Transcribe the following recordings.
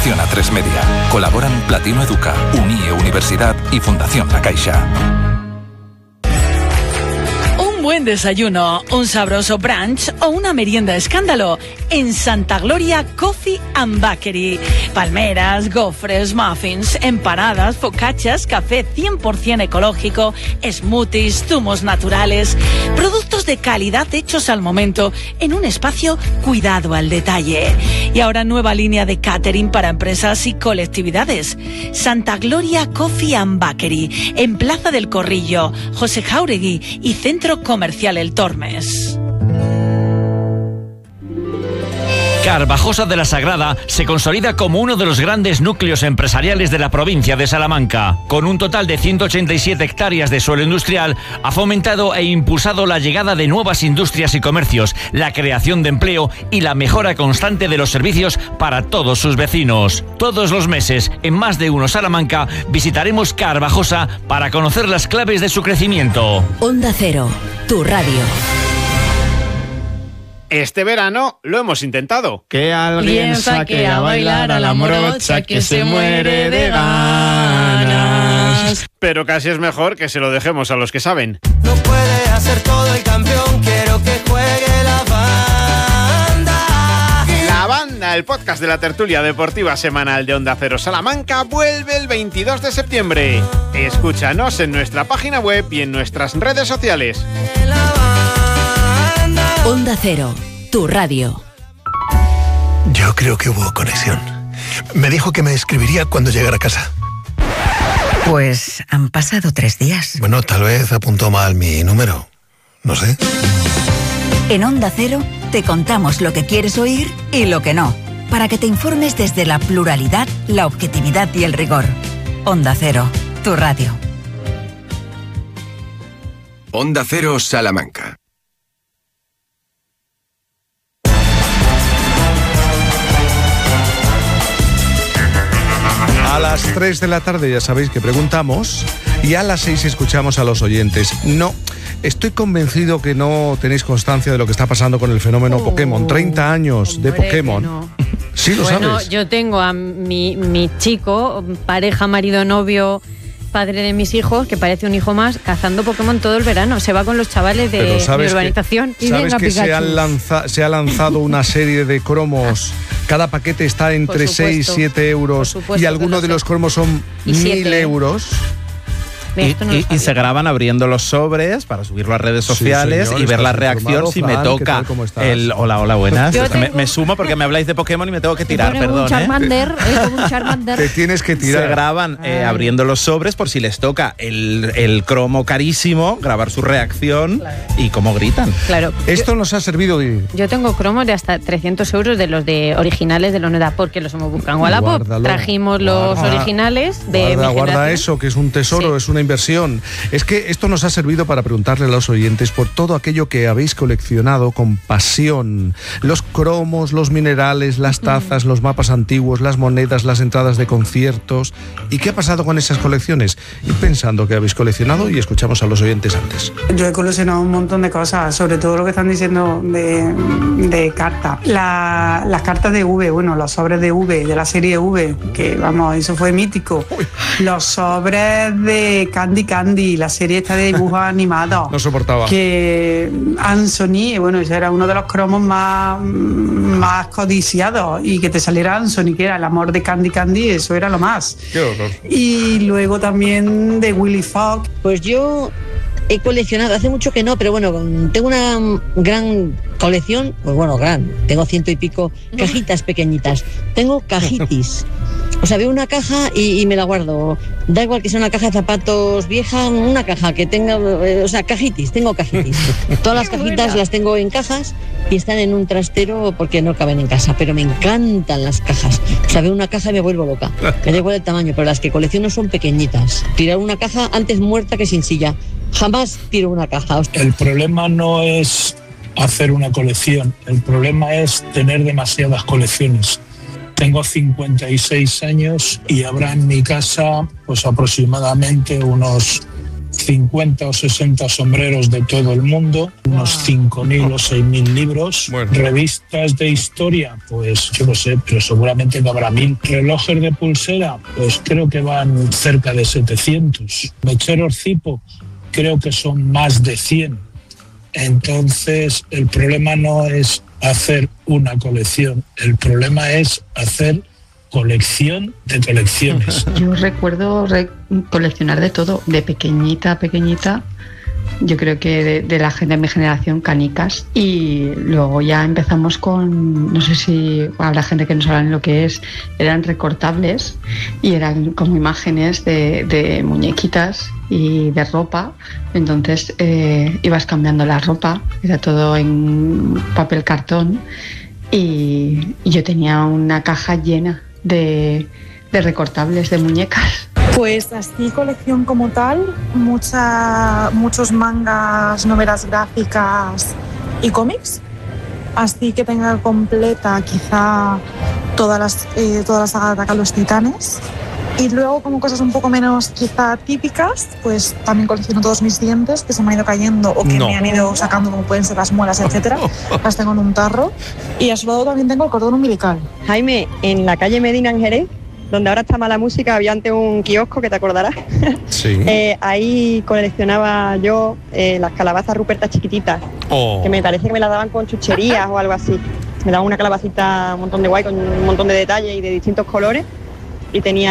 Subvenciona A3 Media. Colaboran Platino Educa, Unie Universidad y Fundación La Caixa. Un buen desayuno, un sabroso brunch o una merienda escándalo en Santa Gloria Coffee and Bakery. Palmeras, gofres, muffins, empanadas, focaccias, café 100% ecológico, smoothies, zumos naturales, productos de calidad hechos al momento en un espacio cuidado al detalle. Y ahora nueva línea de catering para empresas y colectividades. Santa Gloria Coffee and Bakery, en Plaza del Corrillo, José Jáuregui y Centro Comercial El Tormes. Carvajosa de la Sagrada se consolida como uno de los grandes núcleos empresariales de la provincia de Salamanca. Con un total de 187 hectáreas de suelo industrial, ha fomentado e impulsado la llegada de nuevas industrias y comercios, la creación de empleo y la mejora constante de los servicios para todos sus vecinos. Todos los meses, en Más de Uno Salamanca, visitaremos Carvajosa para conocer las claves de su crecimiento. Onda Cero, tu radio. Este verano lo hemos intentado. Que alguien saque a bailar a la morocha que se muere de ganas. Pero casi es mejor que se lo dejemos a los que saben. No puede hacer todo el campeón, quiero que juegue la banda. La Banda, el podcast de la tertulia deportiva semanal de Onda Cero Salamanca, vuelve el 22 de septiembre. Escúchanos en nuestra página web y en nuestras redes sociales. Onda Cero, tu radio. Yo creo que hubo conexión. Me dijo que me escribiría cuando llegara a casa. Pues han pasado 3 días. Bueno, tal vez apuntó mal mi número. No sé. En Onda Cero te contamos lo que quieres oír y lo que no, para que te informes desde la pluralidad, la objetividad y el rigor. Onda Cero, tu radio. Onda Cero Salamanca. A las 3 de la tarde ya sabéis que preguntamos y a las 6 escuchamos a los oyentes. No, estoy convencido que no tenéis constancia de lo que está pasando con el fenómeno Pokémon. 30 años de Pokémon. No. Sí, lo bueno, sabes. Yo tengo a mi chico, pareja, marido, novio, padre de mis hijos, que parece un hijo más, cazando Pokémon todo el verano. Se va con los chavales de mi urbanización. Y ¿sabes que se ha lanzado una serie de cromos? Cada paquete está entre 6 y 7 euros y algunos de los cromos son 1.000 euros. Y se graban abriendo los sobres para subirlo a redes sociales, sí, señor, y ver la reacción si me toca el hola, buenas. Me sumo porque me habláis de Pokémon y me tengo que tirar, perdón. Un Charmander, como un Charmander. Te tienes que tirar. Se graban abriendo los sobres por si les toca el cromo carísimo, grabar su reacción, claro, y cómo gritan. Claro. Esto nos ha servido de... Yo tengo cromos de hasta 300 euros de los de originales de los Nueva, porque los hemos buscado en Wallapop. Trajimos los originales de mi generación. Guarda eso, que es un tesoro, sí, es una inversión. Es que esto nos ha servido para preguntarle a los oyentes por todo aquello que habéis coleccionado con pasión. Los cromos, los minerales, las tazas, los mapas antiguos, las monedas, las entradas de conciertos. ¿Y qué ha pasado con esas colecciones? Y pensando que habéis coleccionado, y escuchamos a los oyentes antes. Yo he coleccionado un montón de cosas, sobre todo lo que están diciendo de cartas. Las cartas de V, bueno, los sobres de V, de la serie V, que vamos, eso fue mítico. Uy. Los sobres de Candy, la serie esta de dibujos animados. No soportaba. Que Anthony, bueno, ese era uno de los cromos más codiciados, y que te saliera Anthony, que era el amor de Candy, eso era lo más. Qué horror. Y luego también de Willy Fox. Pues yo he coleccionado, hace mucho que no, pero bueno, tengo una gran colección, pues bueno, tengo 100 y pico cajitas pequeñitas. Tengo cajitis. O sea, veo una caja y me la guardo. Da igual que sea una caja de zapatos vieja, una caja que tenga... O sea, cajitis, tengo cajitis. Todas las cajitas las tengo en cajas y están en un trastero porque no caben en casa. Pero me encantan las cajas. O sea, veo una caja y me vuelvo loca. Me da igual el tamaño, pero las que colecciono son pequeñitas. Tirar una caja antes muerta que sin silla. Jamás tiro una caja. El problema no es hacer una colección. El problema es tener demasiadas colecciones. Tengo 56 años y habrá en mi casa pues aproximadamente unos 50 o 60 sombreros de todo el mundo, unos 5.000 o 6.000 libros, revistas de historia, pues yo no sé, pero seguramente no habrá 1.000. Relojes de pulsera, pues creo que van cerca de 700. Mecheros Zipo, creo que son más de 100. Entonces, el problema no es hacer una colección, el problema es hacer colección de colecciones. Yo recuerdo coleccionar de todo, de pequeñita. Yo creo que de la gente de mi generación, canicas. Y luego ya empezamos con, no sé si habrá gente que no sabe lo que es, eran recortables y eran como imágenes de muñequitas y de ropa. Entonces ibas cambiando la ropa, era todo en papel cartón. Y yo tenía una caja llena de recortables de muñecas. Pues así colección como tal, muchos mangas, novelas gráficas y cómics. Así que tenga completa quizá toda la saga de Ataque a los Titanes. Y luego como cosas un poco menos quizá típicas, pues también colecciono todos mis dientes que se me han ido cayendo o que me han ido sacando, como pueden ser las muelas, etcétera. Las tengo en un tarro. Y a su lado también tengo el cordón umbilical. Jaime, en la calle Medina en Jerez, donde ahora está Mala Música, había antes un kiosco, que te acordarás. Sí. Ahí coleccionaba yo las calabazas rupertas chiquititas, que me parece que me las daban con chucherías o algo así. Me daban una calabacita un montón de guay, con un montón de detalles y de distintos colores. Y me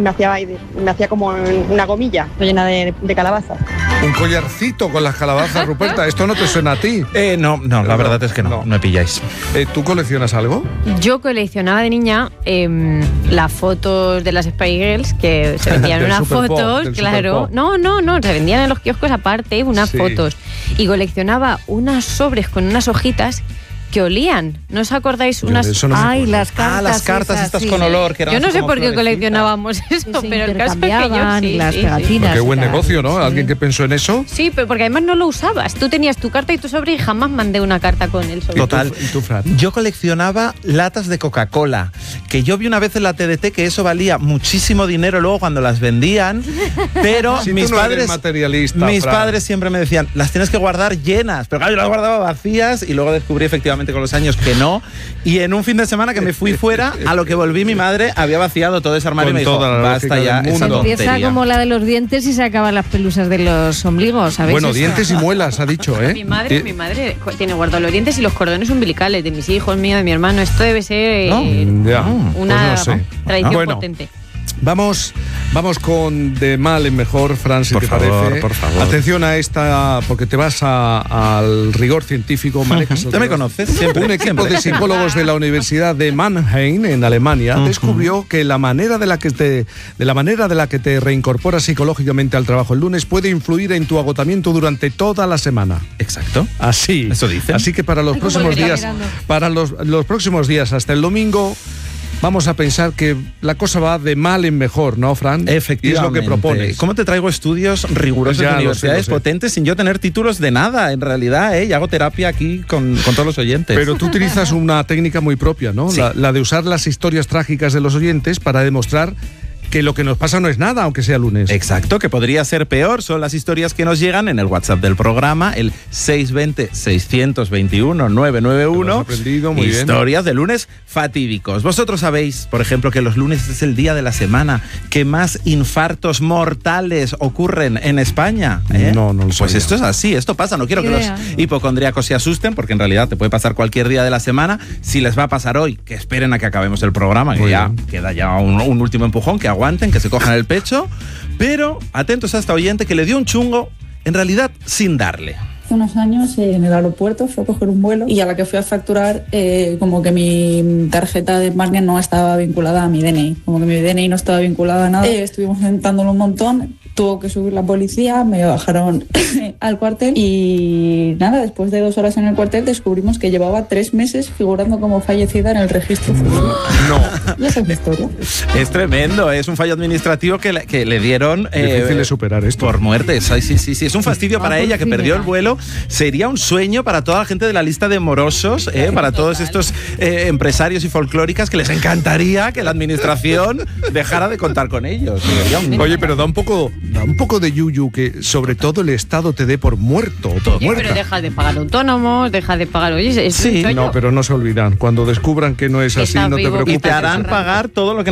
hacía como una gomilla llena de calabazas. Un collarcito con las calabazas, Ruperta. ¿Esto no te suena a ti? No, la verdad es que no me pilláis. ¿Tú coleccionas algo? Yo coleccionaba de niña las fotos de las Spice Girls, que se vendían unas fotos, claro. No, se vendían en los kioscos aparte unas fotos. Y coleccionaba unas sobres con unas hojitas que olían. ¿No os acordáis? Las cartas. Las cartas estas con olor. Que eran yo no sé por qué coleccionábamos eso, pero el caso es que yo sí. Las pegatinas. Qué buen negocio, ¿no? ¿Alguien que pensó en eso? Sí, pero porque además no lo usabas. Tú tenías tu carta y tu sobre y jamás mandé una carta con el sobre. Total. ¿Y tú, Fran? Yo coleccionaba latas de Coca-Cola, que yo vi una vez en la TDT que eso valía muchísimo dinero luego cuando las vendían, pero si mis padres siempre me decían, las tienes que guardar llenas, pero claro, yo las guardaba vacías y luego descubrí efectivamente con los años que no, y en un fin de semana que me fui fuera, a lo que volví mi madre había vaciado todo ese armario y me dijo, basta ya esa tontería. Empieza como la de los dientes y se acaban las pelusas de los ombligos, ¿sabéis? Bueno, eso? Dientes y muelas, ha dicho, ¿eh? Mi madre tiene guardados los dientes y los cordones umbilicales de mis hijos, mío, de mi hermano. Esto debe ser una tradición potente. Vamos con de mal en mejor, Fran, si te parece. Por favor. Atención a esta, porque te vas al rigor científico. ¿Te me conoces? Siempre, un equipo de psicólogos de la Universidad de Mannheim, en Alemania, descubrió que la manera de la que te reincorporas psicológicamente al trabajo el lunes puede influir en tu agotamiento durante toda la semana. Exacto. Así. Eso dicen. Así que para los próximos días, los próximos días hasta el domingo, vamos a pensar que la cosa va de mal en mejor, ¿no, Fran? Efectivamente. Y es lo que propones. ¿Cómo te traigo estudios rigurosos de universidades potentes sin yo tener títulos de nada, en realidad, ¿eh? Y hago terapia aquí con todos los oyentes. Pero tú utilizas una técnica muy propia, ¿no? Sí. La de usar las historias trágicas de los oyentes para demostrar que lo que nos pasa no es nada, aunque sea lunes. Exacto, que podría ser peor. Son las historias que nos llegan en el WhatsApp del programa, el 620-621-991. Muy historias bien. de lunes fatídicos. Vosotros sabéis, por ejemplo, que los lunes es el día de la semana que más infartos mortales ocurren en España, ¿eh? No lo sabía. Pues esto es así, esto pasa. No quiero que los hipocondríacos se asusten, porque en realidad te puede pasar cualquier día de la semana. Si les va a pasar hoy, que esperen a que acabemos el programa, que ya queda ya un último empujón, que aguanten, que se cojan el pecho, pero atentos a esta oyente que le dio un chungo, en realidad sin darle. Hace unos años en el aeropuerto fui a coger un vuelo y a la que fui a facturar como que mi tarjeta de embarque no estaba vinculada a mi DNI, como que mi DNI no estaba vinculada a nada. Estuvimos intentándolo un montón, tuvo que subir la policía, me bajaron al cuartel y nada, después de 2 horas en el cuartel descubrimos que llevaba 3 meses figurando como fallecida en el registro civil. No. Y esa es la historia. Es tremendo, es un fallo administrativo que le dieron difícil de superar esto. Por muerte. Sí, es un fastidio para ella que perdió el vuelo. Sería un sueño para toda la gente de la lista de morosos, para todos estos empresarios y folclóricas que les encantaría que la administración dejara de contar con ellos. Oye, pero da un poco da un poco de yuyu que sobre todo el Estado te dé por muerto o por muerta. Pero deja de pagar autónomos, deja de pagar... Oye, es sí, no, pero no se olvidan. Cuando descubran que no es así, no te preocupes. Y te harán pagar todo lo que